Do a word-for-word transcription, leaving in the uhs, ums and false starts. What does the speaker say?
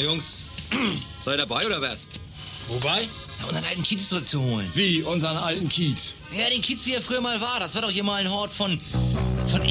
Jungs, seid ihr dabei oder was? Wobei? Na, unseren alten Kiez zurückzuholen. Wie, unseren alten Kiez? Ja, den Kiez, wie er früher mal war. Das war doch hier mal ein Hort von... von